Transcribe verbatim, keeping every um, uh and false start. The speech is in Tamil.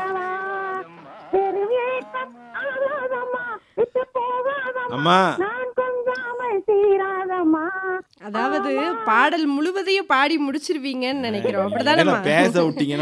போகாதா பெருவேக்கம் ஆகாதம்மா விட்டு போகாதம்மா அம்மா நான் கொஞ்சாமல் தீராதம்மா. அதாவது பாடல் முழுவதையும் பாடி முடிச்சிருவீங்கன்னு நினைக்கிறோம். இதெல்லாம் அப்படிதானம்மா? பேச விட்டீங்கன்னா